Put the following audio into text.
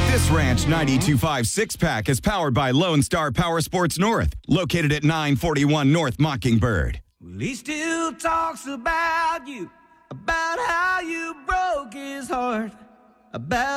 This Ranch 92.5 six-pack is powered by Lone Star Power Sports North, located at 941 North Mockingbird. Well, he still talks about you, about how you broke his heart, about